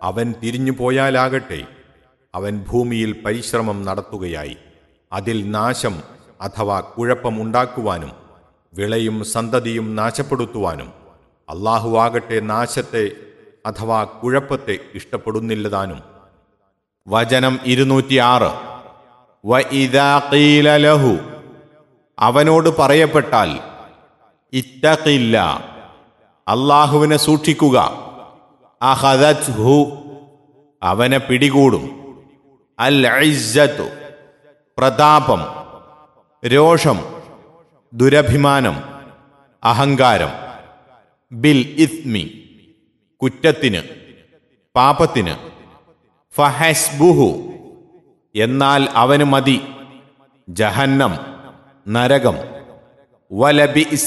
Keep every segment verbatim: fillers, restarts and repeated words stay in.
അവൻ തിരിഞ്ഞു പോയാലാകട്ടെ അവൻ ഭൂമിയിൽ പരിശ്രമം നടത്തുകയായി അതിൽ നാശം അഥവാ കുഴപ്പമുണ്ടാക്കുവാനും വിളയും സന്തതിയും നാശപ്പെടുത്തുവാനും. അല്ലാഹുവാകട്ടെ നാശത്തെ അഥവാ കുഴപ്പത്തെ ഇഷ്ടപ്പെടുന്നില്ലതാനും. വചനം ഇരുന്നൂറ്റിയാറ്. വഇദാ ഖീല ലഹു, അവനോട് പറയപ്പെട്ടാൽ, ഇത്തഖില്ല, അല്ലാഹുവിനെ സൂക്ഷിക്കുക, അഖദത്ഹു, അവനെ പിടികൂടും, അൽ ഇസ്സത്തു, പ്രതാപം, രോഷം, ദുരഭിമാനം, അഹങ്കാരം, ബിൽ ഇസ്മി, കുറ്റത്തിന്, പാപത്തിന്, ഫഹസ്ബുഹു, എന്നാൽ അവന് മതി, ജഹന്നം, നരകം, വലബിഇസ,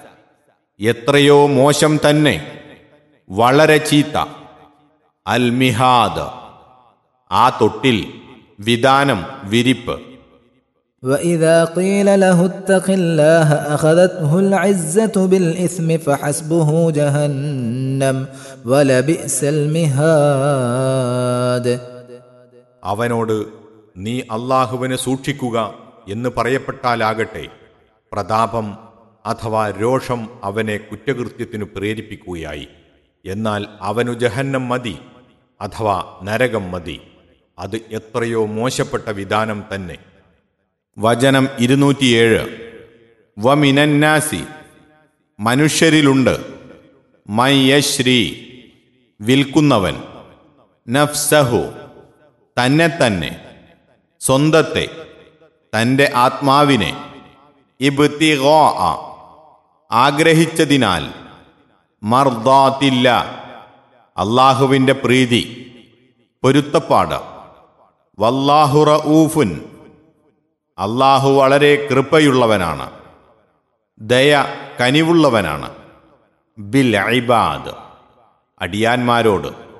എത്രയോ മോശം തന്നെ, വളരെ ചീത്ത, അൽ മിഹാദ്, ആ തൊട്ടിൽ, വിധാനം, വിരിപ്പ്. وإذا قيل له اتق الله أخذته العزة بالإثم فحسبه جهنم ولبئس المهاد. അവനോട് നീ അല്ലാഹുവിനെ സൂക്ഷിക്കുക എന്ന് പറയപ്പെട്ടാലാകട്ടെ പ്രതാപം അഥവാ രോഷം അവനെ കുറ്റകൃത്യത്തിനു പ്രേരിപ്പിക്കുകയായി. എന്നാൽ അവനു ജഹന്നം മതി അഥവാ നരകം മതി, അത് എത്രയോ മോശപ്പെട്ട വിധാനം തന്നെ. വചനം ഇരുന്നൂറ്റിയേഴ്. വമിനന്നാസി, മനുഷ്യരിലുണ്ട്, മയ്യശ്രീ, വിൽക്കുന്നവൻ, നഫ്സഹു, തന്നെ തന്നെ, സ്വന്തത്തെ, തൻ്റെ ആത്മാവിനെ, ഇബ്തിഗാഅ, ആഗ്രഹിച്ചതിനാൽ, മർദാത്തില്ല, അല്ലാഹുവിൻ്റെ പ്രീതി, പൊരുത്തപ്പാട്, വല്ലാഹു റഊഫുൻ, അല്ലാഹു വളരെ കൃപയുള്ളവനാണ്, ദയ കനിവുള്ളവനാണ്, ബിൽ ഇബാദ്, അടിയാന്മാരോട്.